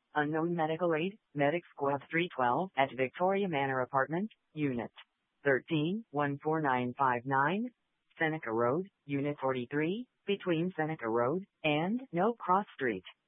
Unknown medical aid, Medic Squad 312 at Victoria Manor Apartment, Unit 13, 14959, Seneca Road, Unit 43, between Seneca Road and No Cross Street.